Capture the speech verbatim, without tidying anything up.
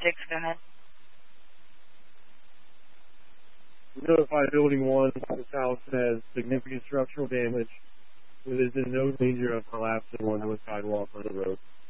six, go ahead. Notify Building one, this house has significant structural damage. It is in no danger of collapsing on the sidewalk or the road.